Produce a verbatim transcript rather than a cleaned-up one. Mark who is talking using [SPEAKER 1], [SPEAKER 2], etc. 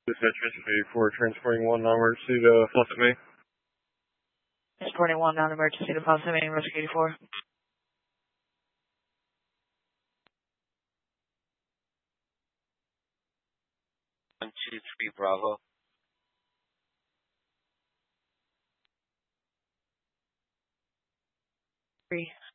[SPEAKER 1] Dispatch for transporting one non-emergency to Fluffit, Maine.
[SPEAKER 2] Transporting one non-emergency to Fluffit, Maine, Rescue eighty-four.
[SPEAKER 3] One, two, three, Bravo.
[SPEAKER 2] Three.